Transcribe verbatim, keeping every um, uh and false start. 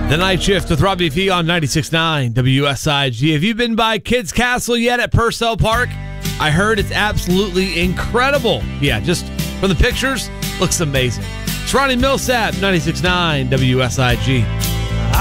The Night Shift with Robbie V on ninety-six point nine W S I G. Have you been by Kids Castle yet at Purcell Park? I heard it's absolutely incredible. Yeah, just from the pictures, looks amazing. It's Ronnie Millsap, ninety-six point nine W S I G.